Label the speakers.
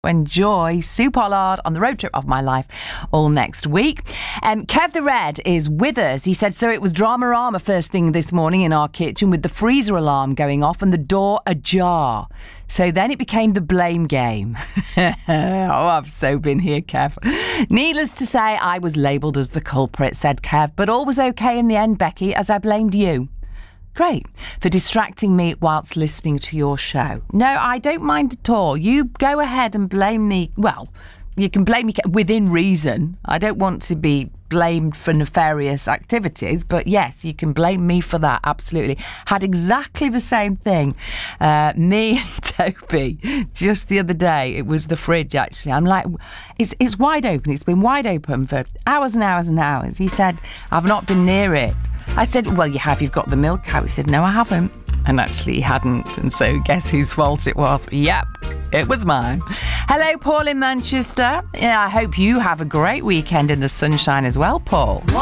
Speaker 1: Enjoy Sue Pollard on the road trip of my life all next week. Kev the Red is with us. He said, so it was drama-rama first thing this morning in our kitchen with the freezer alarm going off and the door ajar. So then it became the blame game. Oh, I've so been here, Kev. Needless to say, I was labelled as the culprit, said Kev, but all was okay in the end, Becky, as I blamed you. Great, for distracting me whilst listening to your show. No, I don't mind at all. You go ahead and blame me. Well, you can blame me within reason. I don't want to be blamed for nefarious activities, but yes, you can blame me for that, absolutely. Had exactly the same thing. Me and Toby, just the other day, it was the fridge actually. I'm like, it's wide open. It's been wide open for hours and hours and hours. He said, I've not been near it. I said, well, you have, you've got the milk out. He said, no, I haven't. And actually he hadn't. And so guess whose fault it was? Yep, it was mine. Hello, Paul in Manchester. Yeah, I hope you have a great weekend in the sunshine as well, Paul.